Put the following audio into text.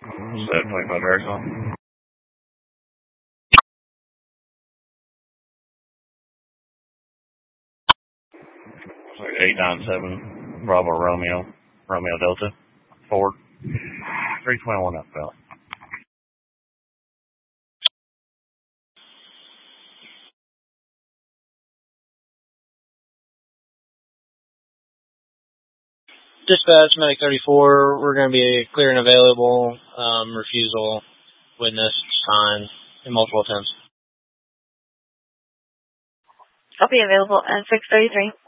725 Harrison. 897 Bravo Romeo Delta Ford 321 up Valley. Dispatch, Medic 34, we're going to be clear and available, refusal, witness, sign, in multiple attempts. I'll be available at 6:33.